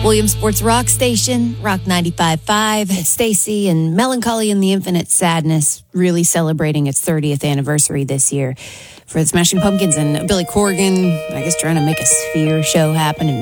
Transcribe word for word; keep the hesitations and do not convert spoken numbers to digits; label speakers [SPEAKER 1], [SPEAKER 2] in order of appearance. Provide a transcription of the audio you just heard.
[SPEAKER 1] Williams Sports Rock Station, Rock ninety-five point five. Stacy and Melancholy and the Infinite Sadness really celebrating its thirtieth anniversary this year for the Smashing Pumpkins, and Billy Corgan, I guess, trying to make a Sphere show happen. And